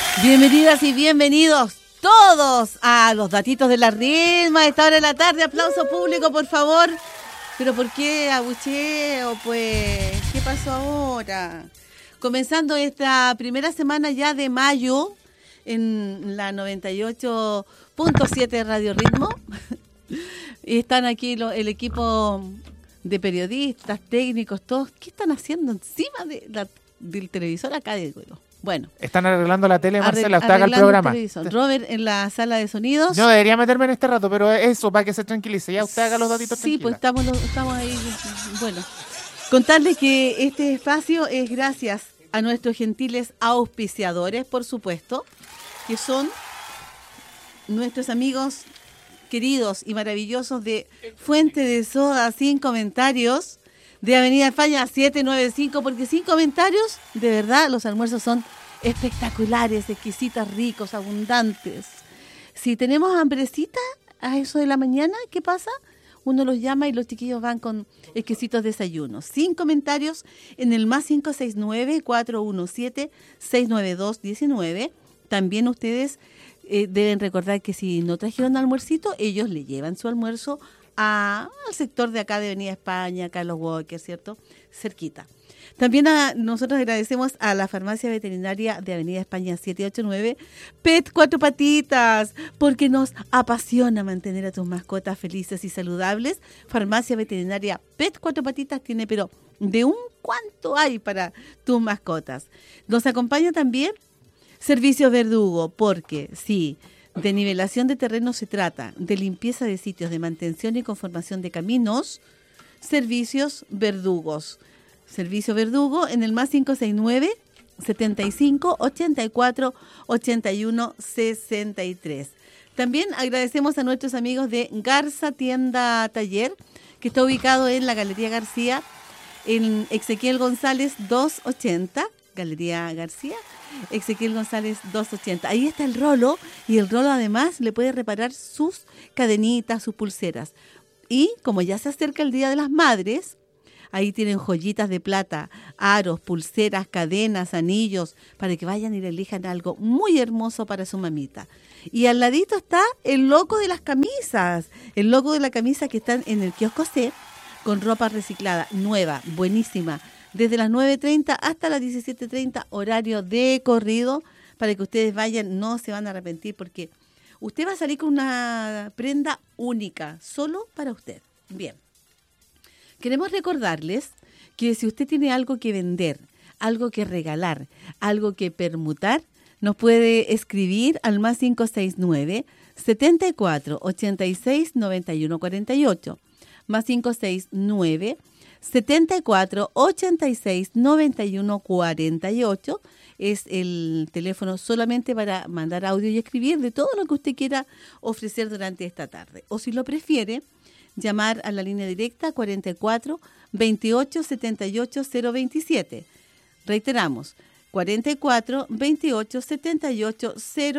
Bienvenidas y bienvenidos todos a los datitos de la Ritma a esta hora de la tarde. Aplauso público, por favor. ¿Pero por qué abucheo, pues? ¿Qué pasó ahora? Comenzando esta primera semana ya de mayo en la 98.7 Radio Ritmo. Y están aquí el equipo de periodistas, técnicos, todos. ¿Qué están haciendo encima del televisor acá? Bueno. Están arreglando la tele, Marcela, usted haga el programa. Robert en la sala de sonidos. Yo debería meterme en este rato, pero eso, para que se tranquilice. Ya usted haga los datitos tranquila. Sí, pues estamos ahí. Bueno, contarles que este espacio es gracias a nuestros gentiles auspiciadores, por supuesto, que son nuestros amigos queridos y maravillosos de Fuente de Soda Sin Comentarios, de Avenida España 795, porque sin comentarios, de verdad, los almuerzos son espectaculares, exquisitas, ricos, abundantes. Si tenemos hambrecita a eso de la mañana, ¿qué pasa? Uno los llama y los chiquillos van con exquisitos desayunos. Sin comentarios en el más 569-417-692-19. También ustedes deben recordar que si no trajeron almuercito, ellos le llevan su almuerzo al sector de acá de Avenida España, Carlos Walker, ¿cierto? Cerquita. También nosotros agradecemos a la farmacia veterinaria de Avenida España 789, Pet Cuatro Patitas, porque nos apasiona mantener a tus mascotas felices y saludables. Farmacia veterinaria Pet Cuatro Patitas tiene, pero de un cuánto hay para tus mascotas. Nos acompaña también Servicios Verdugo, porque sí, de nivelación de terreno se trata, de limpieza de sitios, de mantención y conformación de caminos. Servicios Verdugos. Servicio Verdugo en el más 569-75-84-81-63. También agradecemos a nuestros amigos de Garza Tienda Taller, que está ubicado en la Galería García, en Ezequiel González 280, Galería García, Ezequiel González 280. Ahí está el Rolo, y el Rolo además le puede reparar sus cadenitas, sus pulseras. Y como ya se acerca el Día de las Madres, ahí tienen joyitas de plata, aros, pulseras, cadenas, anillos, para que vayan y le elijan algo muy hermoso para su mamita. Y al ladito está el loco de las camisas, el loco de la camisa que están en el kiosco C, con ropa reciclada, nueva, buenísima, desde las 9:30 hasta las 17:30, horario de corrido, para que ustedes vayan, no se van a arrepentir, porque usted va a salir con una prenda única, solo para usted. Bien. Queremos recordarles que si usted tiene algo que vender, algo que regalar, algo que permutar, nos puede escribir al más 569-74-86-91-48. Más 569-74-86-91-48 es el teléfono solamente para mandar audio y escribir de todo lo que usted quiera ofrecer durante esta tarde. O si lo prefiere, llamar a la línea directa 44 28 78 027. Reiteramos, 44 28 78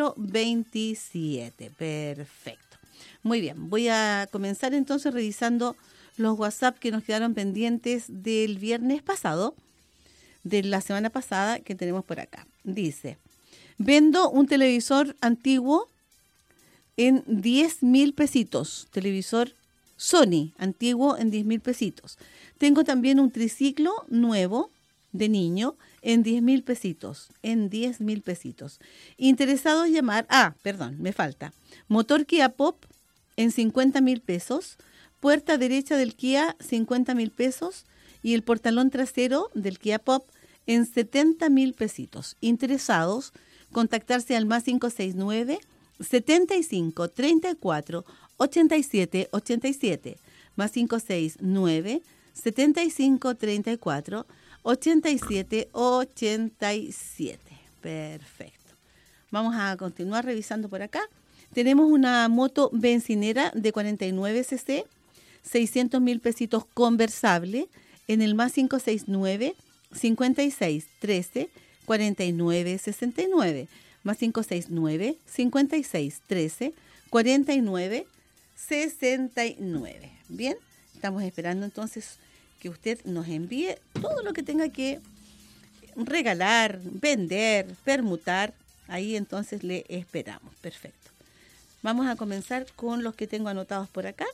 027. Perfecto. Muy bien, voy a comenzar entonces revisando los WhatsApp que nos quedaron pendientes del viernes pasado, de la semana pasada, que tenemos por acá. Dice: vendo un televisor antiguo en 10,000 pesitos, televisor Sony, antiguo, en 10,000 pesitos. Tengo también un triciclo nuevo de niño en 10,000 pesitos. En 10,000 pesitos. Interesados llamar. Me falta. Motor Kia Pop en 50,000 pesos. Puerta derecha del Kia, 50,000 pesos. Y el portalón trasero del Kia Pop en 70,000 pesitos. Interesados, contactarse al más 569 75 34 87 87, más 569 75 34 87 87. Perfecto. Vamos a continuar revisando por acá. Tenemos una moto bencinera de 49 cc, 600,000 pesitos, conversable, en el más 569 56 13 49 69, más 569 56 13 49 69. Bien, estamos esperando entonces que usted nos envíe todo lo que tenga que regalar, vender, permutar Ahí entonces le esperamos. Perfecto. Vamos a comenzar con los que tengo anotados por acá.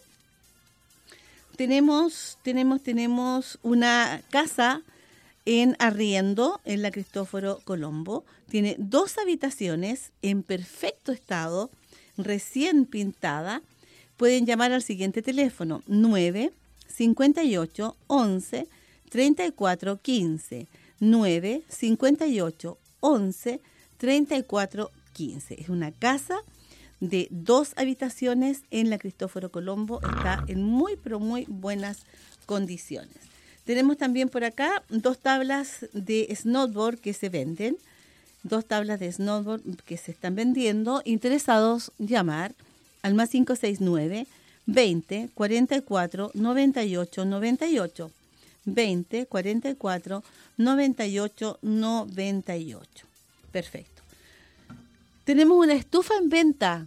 Tenemos una casa en arriendo en la Cristóforo Colombo. Tiene 2 habitaciones en perfecto estado, recién pintada. Pueden llamar al siguiente teléfono, 958-11-3415. 958-11-3415. Es una casa de 2 habitaciones en la Cristóforo Colombo. Está en muy, pero muy buenas condiciones. Tenemos también por acá 2 tablas de snowboard que se venden. 2 tablas de snowboard que se están vendiendo. Interesados, llamar al más 569 20 44 98 98. 20 44 98 98. Perfecto. Tenemos una estufa en venta.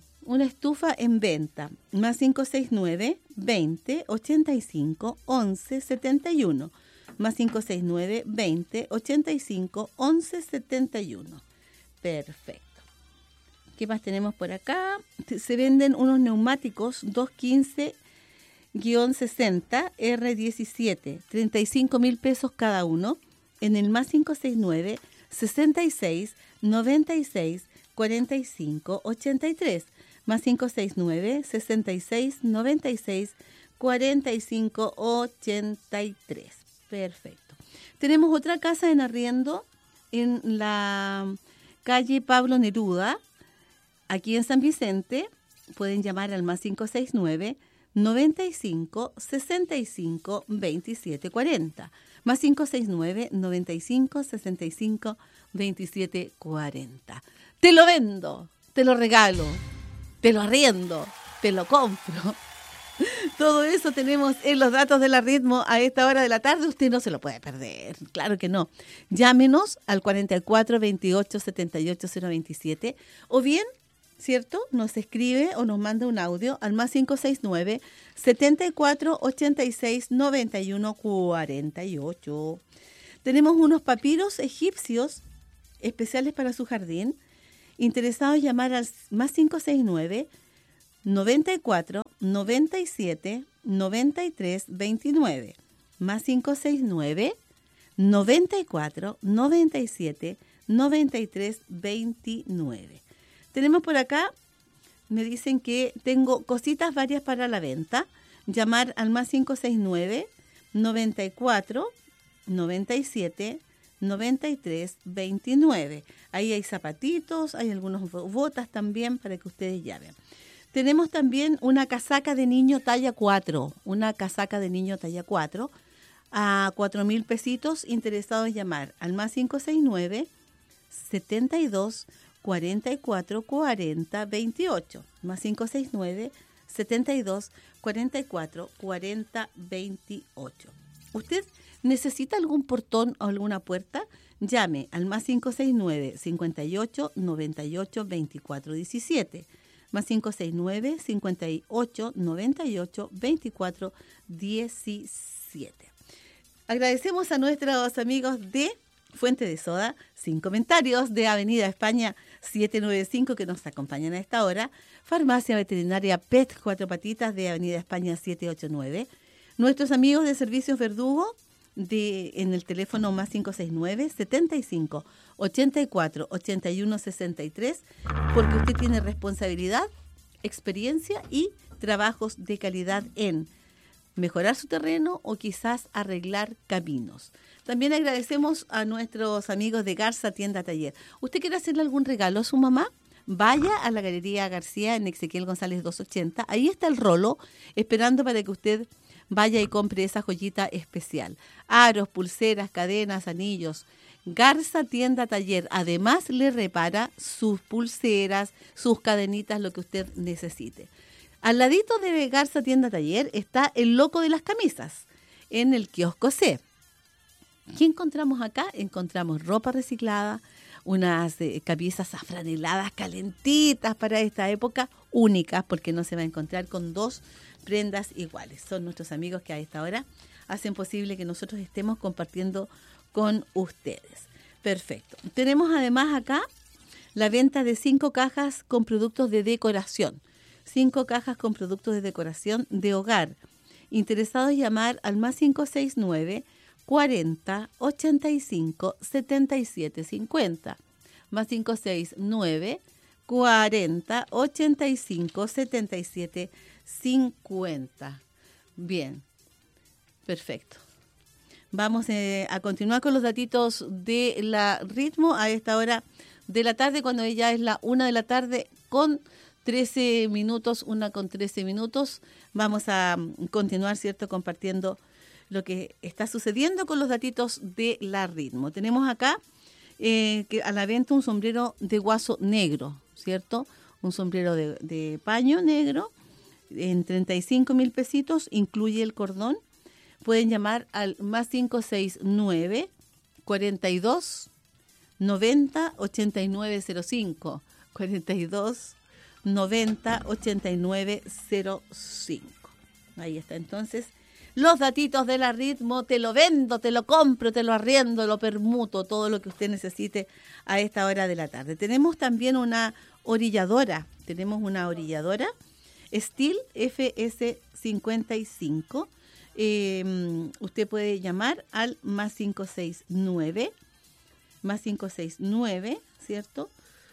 Más 569 20 85 11 71. Más 569 20 85 11 71. Perfecto. ¿Qué más tenemos por acá? Se venden unos neumáticos 215-60 R17, 35.000 pesos cada uno, en el más 569 66 96 45 83, más 569 66 96 45 83. Perfecto. Tenemos otra casa en arriendo en la calle Pablo Neruda, aquí en San Vicente. Pueden llamar al más 569 95 65 27 40, más 569 95 65 27 40. Te lo vendo, te lo regalo, te lo arriendo, te lo compro. Todo eso tenemos en los datos de la Ritmo a esta hora de la tarde. Usted no se lo puede perder, claro que no. Llámenos al 44 28 78 027 o bien, ¿cierto?, nos escribe o nos manda un audio al más 569 74 86 91 48. Tenemos unos papiros egipcios especiales para su jardín. Interesados, llamar al más 569 94 97 93 29. Más 569 94 97 93 29. Tenemos por acá, me dicen que tengo cositas varias para la venta. Llamar al más 569 94 97 93 29. Ahí hay zapatitos, hay algunas botas también para que ustedes llamen. Tenemos también una casaca de niño talla 4, a 4.000 pesitos. Interesados en llamar al más 569 72 44 40 28, más 569 72 44 40 28. ¿Usted necesita algún portón o alguna puerta? Llame al más 569 58 98 24 17, más 569 58 98 24 17. Agradecemos a nuestros amigos de Fuente de Soda, sin comentarios, de Avenida España 795, que nos acompañan a esta hora. Farmacia Veterinaria PET 4 Patitas de Avenida España 789. Nuestros amigos de Servicios Verdugo en el teléfono más 569 75 84 81 63, porque usted tiene responsabilidad, experiencia y trabajos de calidad en mejorar su terreno o quizás arreglar caminos. También agradecemos a nuestros amigos de Garza Tienda Taller. ¿Usted quiere hacerle algún regalo a su mamá? Vaya a la Galería García en Ezequiel González 280. Ahí está el rolo esperando para que usted vaya y compre esa joyita especial. Aros, pulseras, cadenas, anillos. Garza Tienda Taller. Además, le repara sus pulseras, sus cadenitas, lo que usted necesite. Al ladito de Garza Tienda Taller está el Loco de las Camisas, en el kiosco C. ¿Qué encontramos acá? Encontramos ropa reciclada, unas camisas afraneladas calentitas para esta época, únicas, porque no se va a encontrar con 2 prendas iguales. Son nuestros amigos que a esta hora hacen posible que nosotros estemos compartiendo con ustedes. Perfecto. Tenemos además acá la venta de 5 cajas con productos de decoración. 5 cajas con productos de decoración de hogar. Interesados llamar al más 569 40 85 77 50. Más 569 40 85 77 50. Bien, perfecto. Vamos a continuar con los datitos de la ritmo a esta hora de la tarde, cuando ya es la 1 de la tarde con 13 minutos, 1:13 minutos. Vamos a continuar, ¿cierto?, compartiendo lo que está sucediendo con los datitos de la ritmo. Tenemos acá que a la venta un sombrero de guaso negro, ¿cierto? Un sombrero de paño negro en 35.000 pesitos, incluye el cordón. Pueden llamar al más 569 42 90 8905. 42 90 8905. Ahí está. Entonces, los datitos de la ritmo, te lo vendo, te lo compro, te lo arriendo, lo permuto, todo lo que usted necesite a esta hora de la tarde. Tenemos también una orilladora. Steel FS55. Usted puede llamar al más 569, ¿cierto?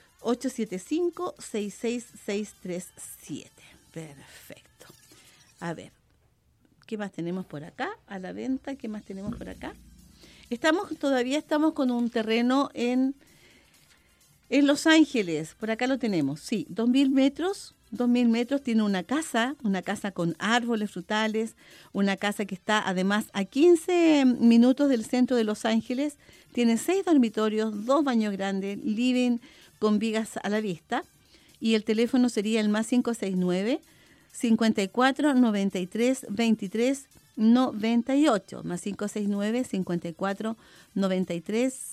875-66637. Perfecto. A ver, ¿qué más tenemos por acá? A la venta, ¿qué más tenemos por acá? Todavía estamos con un terreno en Los Ángeles. Por acá lo tenemos, sí, 2.000 metros. 2.000 metros, tiene una casa con árboles frutales, una casa que está además a 15 minutos del centro de Los Ángeles, tiene 6 dormitorios, 2 baños grandes, living con vigas a la vista, y el teléfono sería el más 569 54 93 23 98, más 569 54 93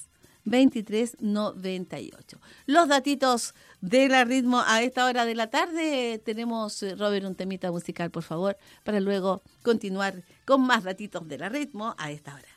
2398. Los datitos de la ritmo a esta hora de la tarde. Tenemos, Robert, un temita musical, por favor, para luego continuar con más datitos de la ritmo a esta hora.